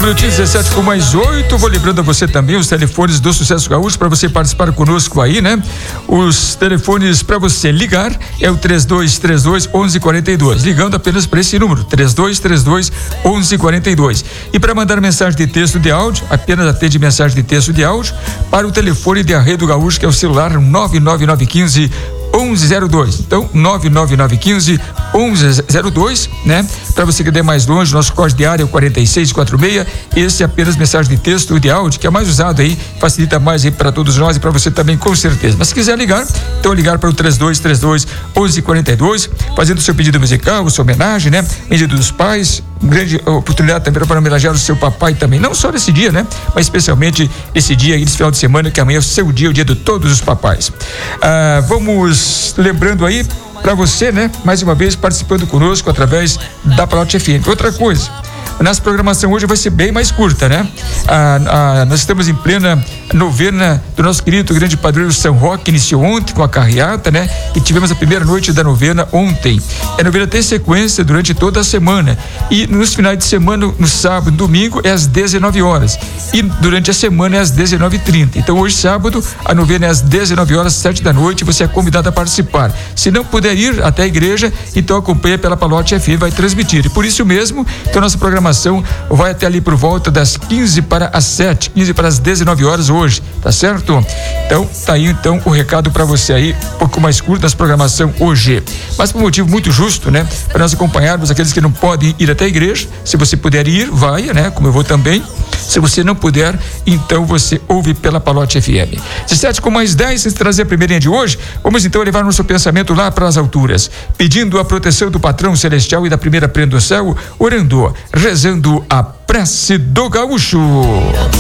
minutinhos, 17 com mais 8. Vou lembrando a você também os telefones do Sucesso Gaúcho para você participar conosco aí, né? Os telefones para você ligar é o 3232-1142. Ligando apenas para esse número, 3232-1142. E para mandar mensagem de texto de áudio, apenas atende mensagem de texto de áudio para o telefone de Arreio do Gaúcho, que é o celular 99915 1102. Então, 99915-1102, né? Para você que der mais longe, nosso código de área é o 4646. Esse é apenas mensagem de texto e de áudio, que é mais usado aí, facilita mais aí para todos nós e para você também, com certeza. Mas se quiser ligar, então ligar para o 3232-1142, fazendo o seu pedido musical, sua homenagem, né? Pedido dos pais, grande oportunidade também para homenagear o seu papai também, não só nesse dia, né? Mas especialmente esse dia aí, nesse final de semana, que amanhã é o seu dia, o dia de todos os papais. Vamos lembrando aí para você, né? Mais uma vez participando conosco através da Palote FM. Outra coisa, nossa programação hoje vai ser bem mais curta, né? Nós estamos em plena novena do nosso querido grande padroeiro São Roque, iniciou ontem com a carreata, né? E tivemos a primeira noite da novena ontem. A novena tem sequência durante toda a semana e nos finais de semana, no sábado e domingo é às 19 horas e durante a semana é às 19h30. Então hoje sábado a novena é às 19 horas, 7 da noite, você é convidado a participar. Se não puder ir até a igreja, então acompanha pela Palote FM, vai transmitir. E por isso mesmo, então nossa programação vai até ali por volta das 15 para as 7, 15 para as 19 horas hoje, tá certo? Então, tá aí então o recado para você aí, um pouco mais curto das programação hoje. Mas por um motivo muito justo, né? Para nós acompanharmos aqueles que não podem ir até a igreja. Se você puder ir, vai, né? Como eu vou também. Se você não puder, então você ouve pela Palote FM. 17 com mais 10, se trazer a primeirinha de hoje, vamos então levar nosso pensamento lá para as alturas, pedindo a proteção do patrão celestial e da primeira prenda do céu, orando, rezando a prece do gaúcho.